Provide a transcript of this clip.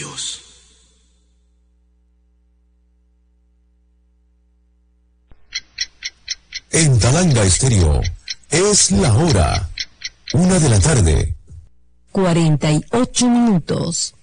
minutos. En Talanga Estéreo es la hora 1 de la tarde. 48 minutos.